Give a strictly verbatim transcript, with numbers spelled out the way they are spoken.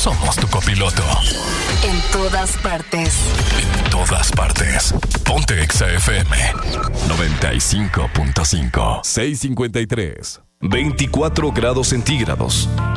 somos tu copiloto. En todas partes. En todas partes. Ponte Exa F M noventa y cinco punto cinco. seiscientos cincuenta y tres. veinticuatro grados centígrados.